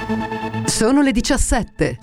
Sono le 17.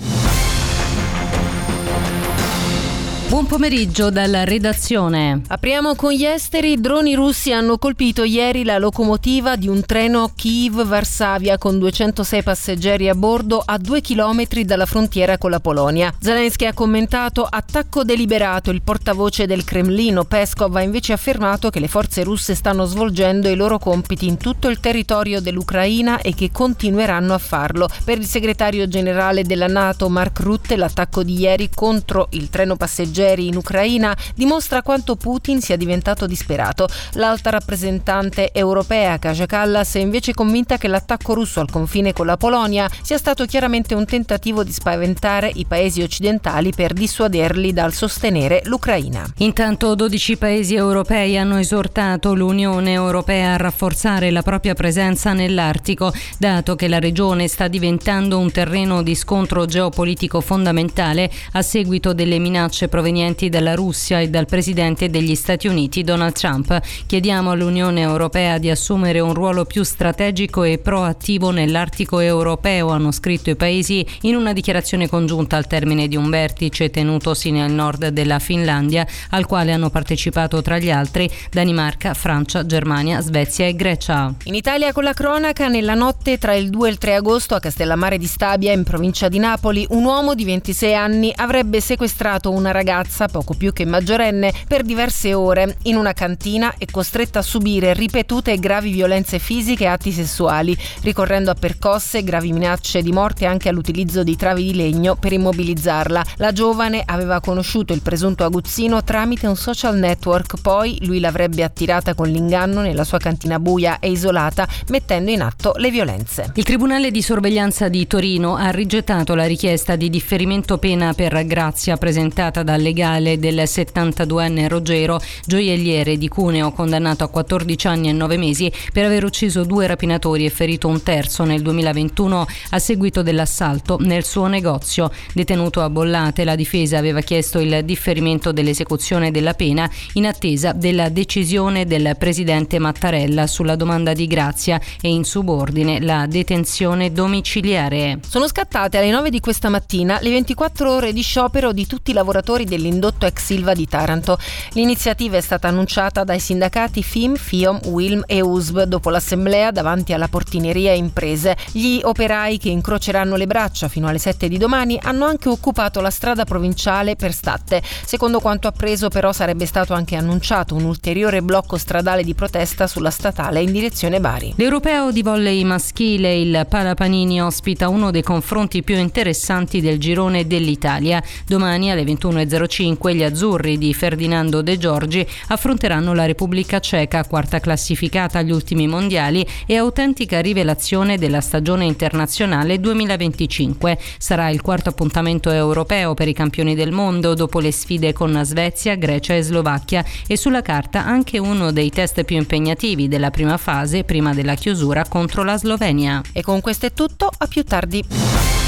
Buon pomeriggio dalla redazione. Apriamo con gli esteri. Droni russi hanno colpito ieri la locomotiva di un treno Kyiv-Varsavia con 206 passeggeri a bordo a 2 chilometri dalla frontiera con la Polonia. Zelensky ha commentato attacco deliberato. Il portavoce del Cremlino, Peskov, ha invece affermato che le forze russe stanno svolgendo i loro compiti in tutto il territorio dell'Ucraina e che continueranno a farlo. Per il segretario generale della NATO, Mark Rutte, l'attacco di ieri contro il treno passeggeri in Ucraina dimostra quanto Putin sia diventato disperato. L'alta rappresentante europea Kaja Kallas è invece convinta che l'attacco russo al confine con la Polonia sia stato chiaramente un tentativo di spaventare i paesi occidentali per dissuaderli dal sostenere l'Ucraina. Intanto 12 paesi europei hanno esortato l'Unione Europea a rafforzare la propria presenza nell'Artico, dato che la regione sta diventando un terreno di scontro geopolitico fondamentale a seguito delle minacce provenienti dalla Russia e dal presidente degli Stati Uniti Donald Trump. Chiediamo all'Unione Europea di assumere un ruolo più strategico e proattivo nell'Artico europeo, hanno scritto i paesi in una dichiarazione congiunta al termine di un vertice tenutosi nel nord della Finlandia, al quale hanno partecipato tra gli altri Danimarca, Francia, Germania, Svezia e Grecia. In Italia con la cronaca, nella notte tra il 2 e il 3 agosto a Castellammare di Stabia, in provincia di Napoli, un uomo di 26 anni avrebbe sequestrato una ragazza poco più che maggiorenne per diverse ore in una cantina e costretta a subire ripetute e gravi violenze fisiche e atti sessuali, ricorrendo a percosse, gravi minacce di morte e anche all'utilizzo di travi di legno per immobilizzarla. La giovane aveva conosciuto il presunto aguzzino tramite un social network, poi lui l'avrebbe attirata con l'inganno nella sua cantina buia e isolata, mettendo in atto le violenze. Il Tribunale di sorveglianza di Torino ha rigettato la richiesta di differimento pena per grazia presentata dal legale del 72enne Ruggero, gioielliere di Cuneo, condannato a 14 anni e 9 mesi per aver ucciso 2 rapinatori e ferito un terzo nel 2021 a seguito dell'assalto nel suo negozio. Detenuto a Bollate, la difesa aveva chiesto il differimento dell'esecuzione della pena in attesa della decisione del presidente Mattarella sulla domanda di grazia e in subordine la detenzione domiciliare. Sono scattate alle 9 di questa mattina le 24 ore di sciopero di tutti i lavoratori dell'indotto ex Ilva di Taranto. L'iniziativa è stata annunciata dai sindacati FIM, FIOM, UILM e USB dopo l'assemblea davanti alla Portineria Imprese. Gli operai, che incroceranno le braccia fino alle 7 di domani, hanno anche occupato la strada provinciale per Statte. Secondo quanto appreso, però, sarebbe stato anche annunciato un ulteriore blocco stradale di protesta sulla statale in direzione Bari. L'Europeo di volley maschile, il Palapanini, ospita uno dei confronti più interessanti del girone dell'Italia. Domani alle 21:05 gli azzurri di Ferdinando De Giorgi affronteranno la Repubblica Ceca, quarta classificata agli ultimi mondiali e autentica rivelazione della stagione internazionale 2025. Sarà il quarto appuntamento europeo per i campioni del mondo dopo le sfide con Svezia, Grecia e Slovacchia, e sulla carta anche uno dei test più impegnativi della prima fase prima della chiusura contro la Slovenia. E con questo è tutto, a più tardi.